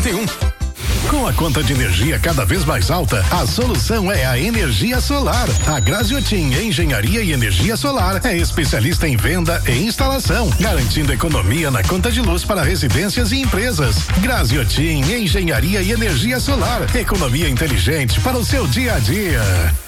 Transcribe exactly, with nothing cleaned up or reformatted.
e um. Com a conta de energia cada vez mais alta, a solução é a energia solar. A Graziotin Engenharia e Energia Solar é especialista em venda e instalação, garantindo economia na conta de luz para residências e empresas. Graziotin Engenharia e Energia Solar, economia inteligente para o seu dia a dia.